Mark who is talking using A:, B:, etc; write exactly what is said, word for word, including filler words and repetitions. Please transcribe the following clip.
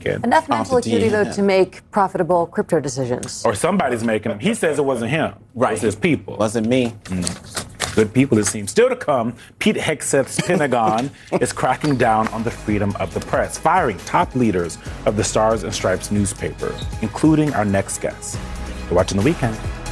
A: making.
B: Enough mental acuity, though, to make profitable crypto decisions.
A: Or somebody's making them. He says it wasn't him. Right. It was his people.
C: Wasn't me.
A: Mm. Good people, it seems. Still to come, Pete Hegseth's Pentagon is cracking down on the freedom of the press, firing top leaders of the Stars and Stripes newspaper, including our next guest. You're watching The Weekend.